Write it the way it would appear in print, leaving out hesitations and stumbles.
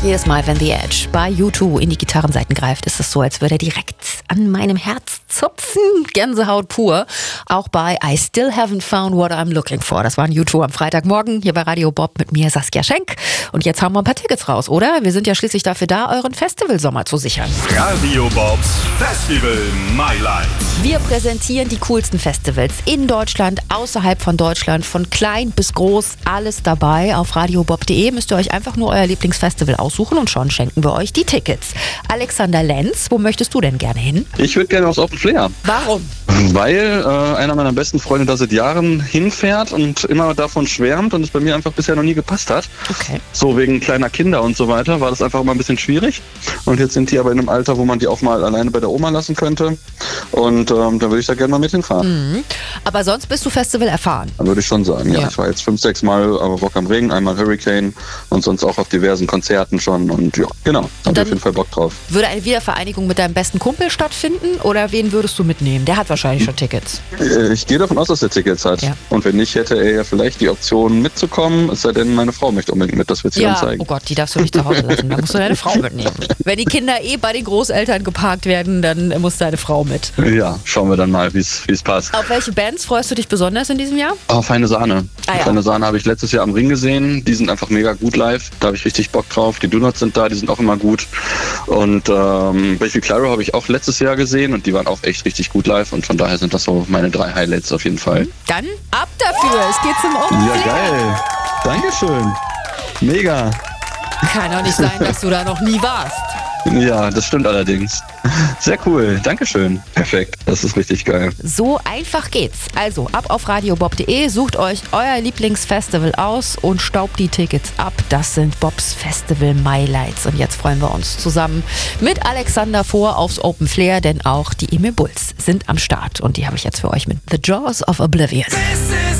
Jedes Mal, wenn The Edge bei U2 in die Gitarrenseiten greift, ist es so, als würde er direkt an meinem Herz zupfen. Gänsehaut pur. Auch bei I Still Haven't Found What I'm Looking For. Das waren U2 am Freitagmorgen hier bei Radio Bob mit mir, Saskia Schenk. Und jetzt haben wir ein paar Tickets raus, oder? Wir sind ja schließlich dafür da, euren Festivalsommer zu sichern. Radio Bobs Festival My Life. Wir präsentieren die coolsten Festivals in Deutschland, außerhalb von Deutschland, von klein bis groß, alles dabei. Auf radiobob.de müsst ihr euch einfach nur euer Lieblingsfestival aussuchen und schon schenken wir euch die Tickets. Alexander Lenz, wo möchtest du denn gerne hin? Ich würde gerne aufs Open Flair. Warum? Weil einer meiner besten Freunde da seit Jahren hinfährt und immer davon schwärmt und es bei mir einfach bisher noch nie gepasst hat. Okay. So wegen kleiner Kinder und so weiter war das einfach immer ein bisschen schwierig. Und jetzt sind die aber in einem Alter, wo man die auch mal alleine bei der Oma lassen könnte. Und da würde ich da gerne mal mit hinfahren. Mhm. Aber sonst bist du Festival erfahren? Dann würde ich schon sagen, ja. Ich war jetzt 5, 6 Mal Rock am Ring, einmal Hurricane und sonst auch auf diversen Konzerten schon. Und ja, genau, hab auf jeden Fall Bock drauf. Würde eine Wiedervereinigung mit deinem besten Kumpel stattfinden oder wen würdest du mitnehmen? Der hat wahrscheinlich schon Tickets. Ich gehe davon aus, dass er Tickets hat. Ja. Und wenn nicht, hätte er ja vielleicht die Option mitzukommen, es sei denn, meine Frau möchte unbedingt mit, das wird sie dann zeigen. Oh Gott, die darfst du nicht zu Hause lassen. Da musst du deine Frau mitnehmen. Wenn die Kinder bei den Großeltern geparkt werden, dann muss deine Frau mit. Ja, schauen wir dann mal, wie es passt. Auf welche Bands freust du dich besonders in diesem Jahr? Feine Sahne. Ah, ja. Feine Sahne habe ich letztes Jahr am Ring gesehen. Die sind einfach mega gut live. Da habe ich richtig Bock drauf. Die Donuts sind da, die sind auch immer gut. Und Baby Claro habe ich auch letztes Jahr gesehen und die waren auch echt richtig gut live. Und von daher sind das so meine 3 Highlights auf jeden Fall. Dann ab dafür. Es geht zum Open Ja, Flair. geil. Dankeschön. Mega. Kann doch nicht sein, dass du da noch nie warst. Ja, das stimmt allerdings. Sehr cool. Dankeschön. Perfekt. Das ist richtig geil. So einfach geht's. Also ab auf radiobob.de, sucht euch euer Lieblingsfestival aus und staubt die Tickets ab. Das sind Bobs Festival My Lights. Und jetzt freuen wir uns zusammen mit Alexander vor aufs Open Flair, denn auch die Emil Bulls sind am Start. Und die habe ich jetzt für euch mit The Jaws of Oblivion.